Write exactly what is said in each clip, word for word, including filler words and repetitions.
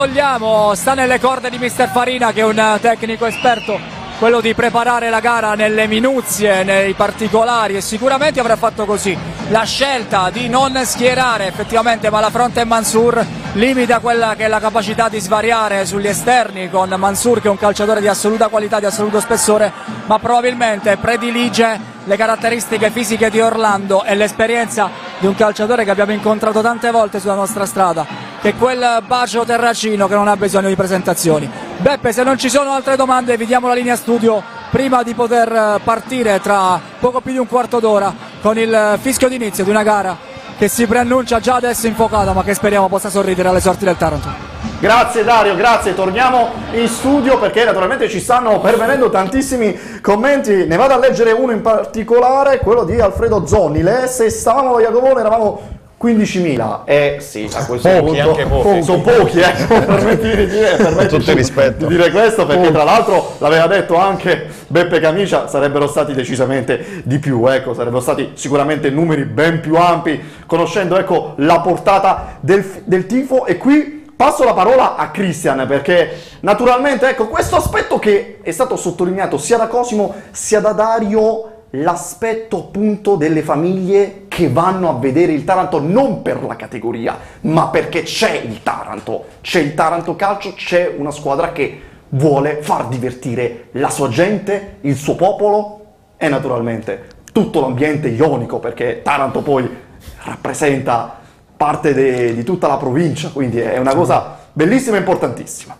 Vogliamo, sta nelle corde di mister Farina, che è un tecnico esperto, quello di preparare la gara nelle minuzie, nei particolari, e sicuramente avrà fatto così. La scelta di non schierare effettivamente Malafronte e Mansour limita quella che è la capacità di svariare sugli esterni, con Mansour che è un calciatore di assoluta qualità, di assoluto spessore, ma probabilmente predilige le caratteristiche fisiche di Orlando e l'esperienza di un calciatore che abbiamo incontrato tante volte sulla nostra strada, che è quel bacio terracino che non ha bisogno di presentazioni. Beppe, se non ci sono altre domande vi diamo la linea studio prima di poter partire tra poco più di un quarto d'ora con il fischio d'inizio di una gara che si preannuncia già adesso infuocata, ma che speriamo possa sorridere alle sorti del Taranto. Grazie Dario, grazie, torniamo in studio perché naturalmente ci stanno pervenendo tantissimi commenti, ne vado a leggere uno in particolare, quello di Alfredo Zonni. Le S stavamo a Jacopone, eravamo quindicimila, eh sì, a questo pochi, punto anche pochi. sono pochi, eh, permettimi di dire, permettimi rispetto. di dire questo, perché tra l'altro l'aveva detto anche Beppe Camicia, sarebbero stati decisamente di più, ecco, sarebbero stati sicuramente numeri ben più ampi, conoscendo ecco la portata del, del tifo. E qui passo la parola a Cristian, perché naturalmente ecco questo aspetto che è stato sottolineato sia da Cosimo sia da Dario, l'aspetto appunto delle famiglie che vanno a vedere il Taranto non per la categoria, ma perché c'è il Taranto, c'è il Taranto Calcio, c'è una squadra che vuole far divertire la sua gente, il suo popolo e naturalmente tutto l'ambiente ionico, perché Taranto poi rappresenta parte de, di tutta la provincia, quindi è una cosa bellissima e importantissima.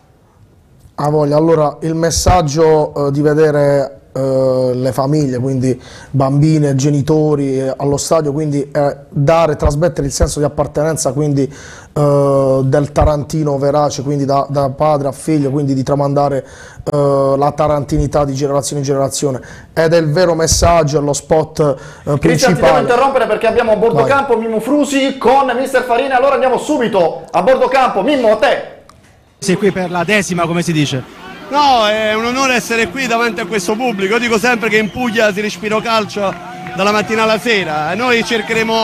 A voglia. Allora, il messaggio eh, di vedere eh, le famiglie, quindi bambine, genitori eh, allo stadio, quindi eh, dare, trasmettere il senso di appartenenza, quindi eh, del tarantino verace, quindi da, da padre a figlio, quindi di tramandare eh, la tarantinità di generazione in generazione, ed è il vero messaggio, è lo spot eh, Cristian, principale. ti devo interrompere perché abbiamo a bordo Vai. campo Mimmo Frusi con mister Farina, allora andiamo subito a bordo campo. Mimmo, a te! Sei qui per la decima, come si dice? No, è un onore essere qui davanti a questo pubblico. Io dico sempre che in Puglia si respira calcio dalla mattina alla sera. Noi cercheremo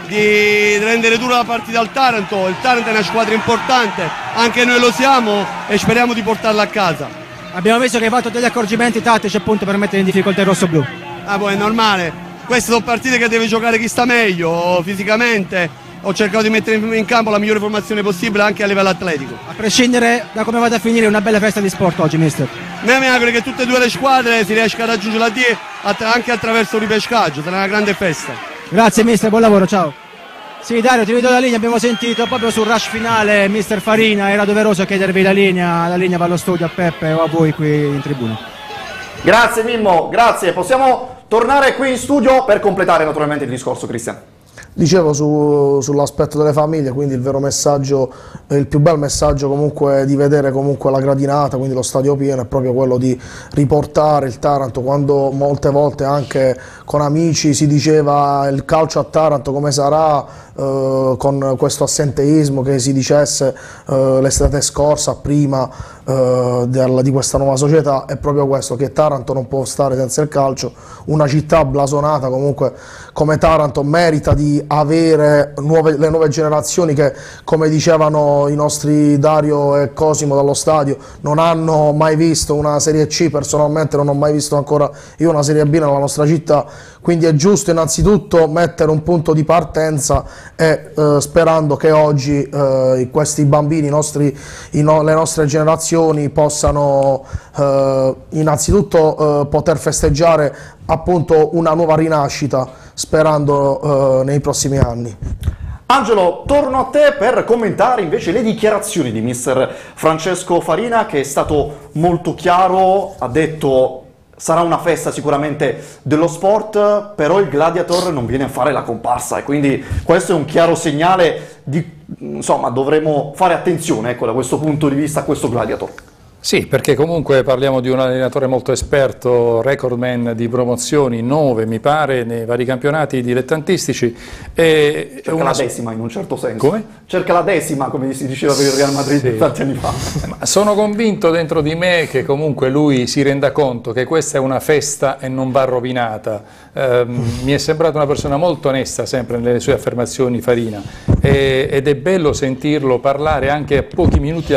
di rendere dura la partita al Taranto. Il Taranto è una squadra importante, anche noi lo siamo e speriamo di portarla a casa. Abbiamo visto che hai fatto degli accorgimenti tattici appunto per mettere in difficoltà il rossoblù. Ah, poi è normale. Queste sono partite che deve giocare chi sta meglio fisicamente. Ho cercato di mettere in campo la migliore formazione possibile anche a livello atletico. A prescindere da come vada a finire, una bella festa di sport oggi, mister. Me mi auguro che tutte e due le squadre si riesca a raggiungere la D anche attraverso il ripescaggio, sarà una grande festa. Grazie mister, buon lavoro, ciao. Sì Dario, ti vedo la linea, abbiamo sentito proprio sul rush finale mister Farina, era doveroso chiedervi la linea, la linea va allo studio a Peppe o a voi qui in tribuna. Grazie Mimmo, grazie. Possiamo tornare qui in studio per completare naturalmente il discorso, Cristian. Dicevo su, sull'aspetto delle famiglie, quindi il vero messaggio, il più bel messaggio comunque di vedere comunque la gradinata, quindi lo stadio pieno, è proprio quello di riportare il Taranto, quando molte volte anche con amici si diceva il calcio a Taranto come sarà, eh, con questo assenteismo che si dicesse eh, l'estate scorsa, prima eh, del, di questa nuova società, è proprio questo, che Taranto non può stare senza il calcio. Una città blasonata comunque come Taranto merita di avere nuove, le nuove generazioni che, come dicevano i nostri Dario e Cosimo dallo stadio, non hanno mai visto una Serie C. Personalmente non ho mai visto ancora io una Serie B nella nostra città, quindi è giusto innanzitutto mettere un punto di partenza e eh, sperando che oggi eh, questi bambini, i nostri, i no, le nostre generazioni possano eh, innanzitutto eh, poter festeggiare appunto una nuova rinascita, sperando eh, nei prossimi anni. Angelo, torno a te per commentare invece le dichiarazioni di mister Francesco Farina, che è stato molto chiaro, ha detto sarà una festa sicuramente dello sport, però il Gladiator non viene a fare la comparsa, e quindi questo è un chiaro segnale di, insomma, dovremo fare attenzione, ecco, da questo punto di vista a questo Gladiator. Sì, perché comunque parliamo di un allenatore molto esperto, recordman di promozioni, nove mi pare, nei vari campionati dilettantistici. E Cerca una... la decima in un certo senso. Come? Cerca la decima, come si diceva per il Real Madrid sì. tanti anni fa. Ma sono convinto dentro di me che comunque lui si renda conto che questa è una festa e non va rovinata. Eh, mi è sembrata una persona molto onesta sempre nelle sue affermazioni, Farina, e, ed è bello sentirlo parlare anche a pochi minuti